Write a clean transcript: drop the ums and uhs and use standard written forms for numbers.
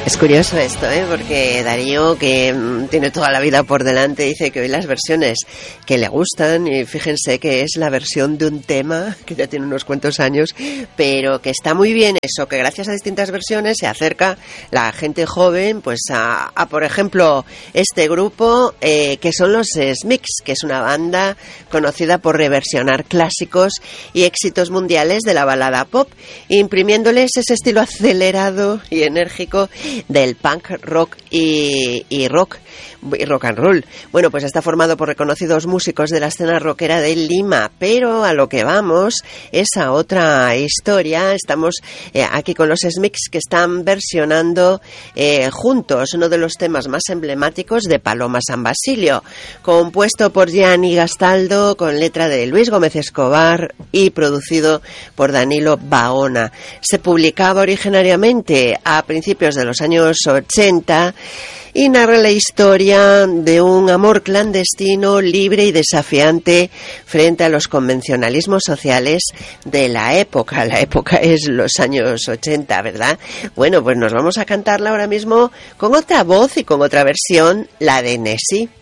Es curioso esto, porque Darío, que tiene toda la vida por delante, dice que hoy las versiones que le gustan, y fíjense que es la versión de un tema que ya tiene unos cuantos años, pero que está muy bien eso, que gracias a distintas versiones se acerca la gente joven pues a por ejemplo, este grupo que son los Smiths, que es una banda conocida por reversionar clásicos y éxitos mundiales de la balada pop, imprimiéndoles ese estilo acelerado y enérgico del punk rock y rock and roll. Bueno, pues está formado por reconocidos músicos de la escena rockera de Lima, pero a lo que vamos es a otra historia. Estamos aquí con los Smiths, que están versionando juntos uno de los temas más emblemáticos de Paloma San Basilio, compuesto por Gianni Gastaldo, con letra de Luis Gómez Escobar y producido por Danilo Baona. Se publicaba originariamente a principios de los años 80 y narra la historia de un amor clandestino, libre y desafiante frente a los convencionalismos sociales de la época. La época es los años 80, ¿verdad? Bueno, pues nos vamos a cantarla ahora mismo con otra voz y con otra versión, la de Nessie.